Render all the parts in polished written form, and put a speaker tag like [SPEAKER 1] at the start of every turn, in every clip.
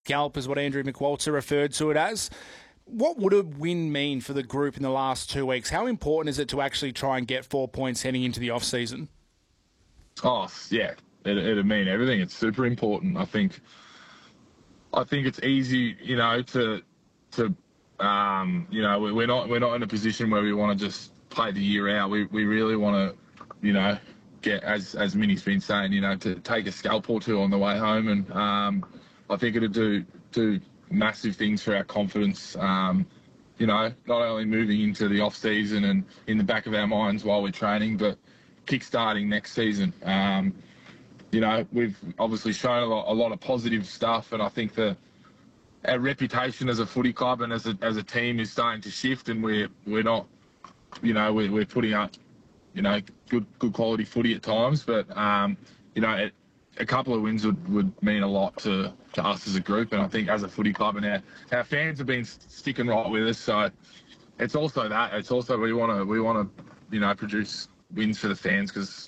[SPEAKER 1] scalp, is what Andrew McWalter referred to it as. What would a win mean for the group in the last 2 weeks? How important is it to actually try and get 4 points heading into the off-season?
[SPEAKER 2] Oh, yeah, it'd mean everything. It's super important. I think it's easy, you know, you know, we're not in a position where we want to just play the year out. We really want to, you know, get, as Minnie's been saying, you know, to take a scalp or two on the way home, and I think it'd do massive things for our confidence. You know, not only moving into the off season and in the back of our minds while we're training, but kick-starting next season. You know, we've obviously shown a lot of positive stuff, and I think our reputation as a footy club and as a team is starting to shift, and we're not, you know, we're putting up, you know, good quality footy at times, but you know, a couple of wins would mean a lot to us as a group, and I think as a footy club, and our fans have been sticking right with us. So it's also that. It's also we want to you know, produce wins for the fans, because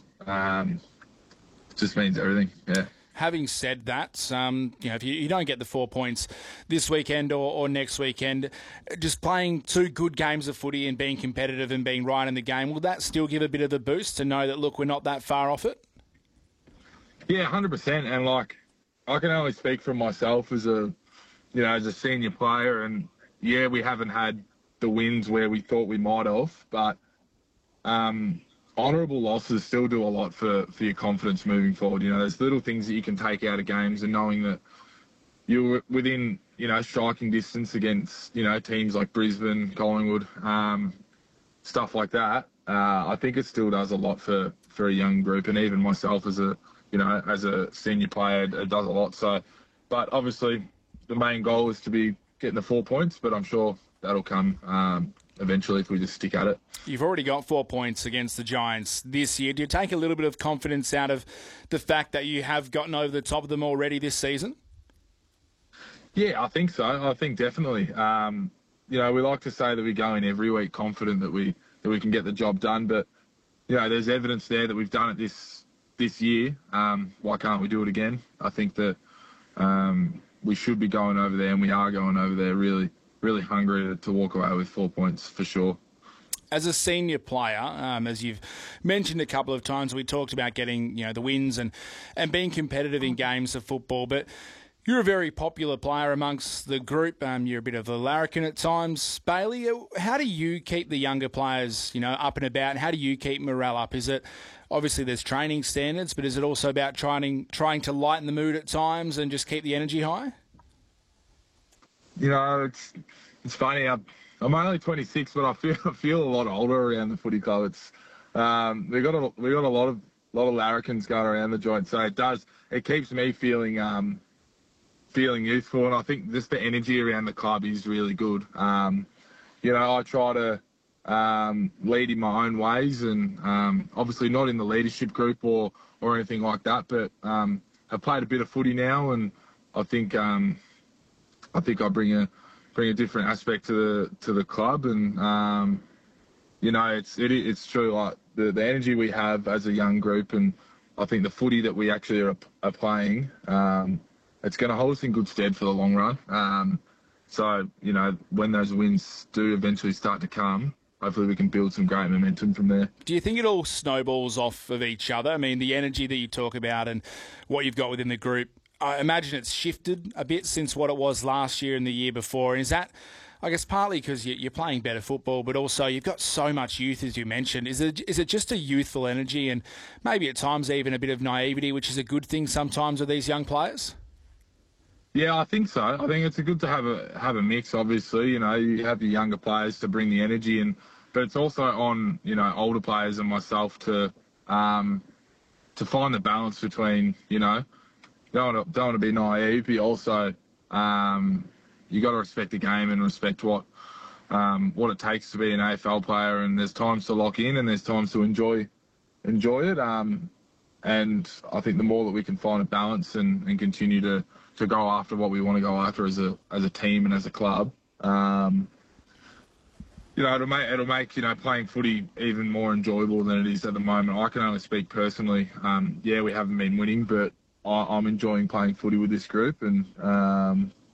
[SPEAKER 2] it just means everything. Yeah.
[SPEAKER 1] Having said that, you know, if you don't get the 4 points this weekend or next weekend, just playing 2 good games of footy and being competitive and being right in the game, will that still give a bit of a boost to know that, look, we're not that far off it?
[SPEAKER 2] Yeah, 100%. And like, I can only speak for myself as a senior player, and yeah, we haven't had the wins where we thought we might have, but honourable losses still do a lot for your confidence moving forward. You know, there's little things that you can take out of games, and knowing that you're within, you know, striking distance against, you know, teams like Brisbane, Collingwood, stuff like that. I think it still does a lot for a young group, and even myself as a senior player, it does a lot. So, but obviously the main goal is to be getting the 4 points, but I'm sure that'll come eventually if we just stick at it.
[SPEAKER 1] You've already got 4 points against the Giants this year. Do you take a little bit of confidence out of the fact that you have gotten over the top of them already this season?
[SPEAKER 2] Yeah, I think so. I think definitely. You know, we like to say that we go in every week confident that we can get the job done, but you know, there's evidence there that we've done it this year. Why can't we do it again? I think that we should be going over there, and we are going over there really hungry to walk away with 4 points for sure.
[SPEAKER 1] As a senior player, as you've mentioned a couple of times, we talked about getting, you know, the wins and being competitive in games of football, but you're a very popular player amongst the group. You're a bit of a larrikin at times. Bailey, how do you keep the younger players, you know, up and about? How do you keep morale up? Is it, obviously there's training standards, but is it also about trying to lighten the mood at times and just keep the energy high?
[SPEAKER 2] You know, it's funny. I'm only 26, but I feel a lot older around the footy club. It's we got a lot of larrikins going around the joint, so it keeps me feeling youthful, and I think just the energy around the club is really good. You know, I try to lead in my own ways, and obviously not in the leadership group or anything like that, but I've played a bit of footy now, and I think I bring a different aspect to the club, and you know, it's true, like the energy we have as a young group, and I think the footy that we actually are playing, it's going to hold us in good stead for the long run. So, you know, when those wins do eventually start to come, hopefully we can build some great momentum from there.
[SPEAKER 1] Do you think it all snowballs off of each other? I mean, the energy that you talk about and what you've got within the group, I imagine it's shifted a bit since what it was last year and the year before. And is that, I guess, partly because you're playing better football, but also you've got so much youth, as you mentioned. Is it just a youthful energy and maybe at times even a bit of naivety, which is a good thing sometimes with these young players?
[SPEAKER 2] Yeah, I think so. I think it's good to have a mix. Obviously, you know, you have the younger players to bring the energy, but it's also on, you know, older players and myself to find the balance between, you know, don't want to be naive, but also you got to respect the game and respect what it takes to be an AFL player. And there's times to lock in, and there's times to enjoy it. And I think the more that we can find a balance and continue to go after what we want to go after as a team and as a club, you know, it'll make you know, playing footy even more enjoyable than it is at the moment. I can only speak personally. Yeah, we haven't been winning, but I'm enjoying playing footy with this group, and